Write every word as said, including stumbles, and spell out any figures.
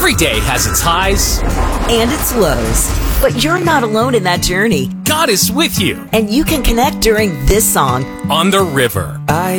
Every day has its highs and its lows. But you're not alone in that journey. God is with you And you can connect during this song, on the river. I